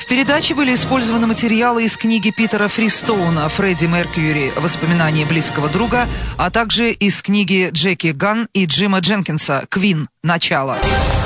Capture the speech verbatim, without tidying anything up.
передаче были использованы материалы из книги Питера Фристоуна «Фредди Меркьюри. Воспоминания близкого друга», а также из книги Джеки Ганн и Джима Дженкинса «Квин. Начало».